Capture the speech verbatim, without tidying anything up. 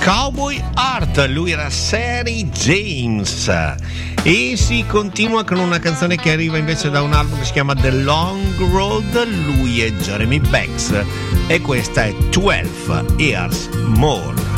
Cowboy Art, lui era Sari James. E si continua con una canzone che arriva invece da un album che si chiama The Long Road, lui è Jeremy Becks e questa è twelve Years More.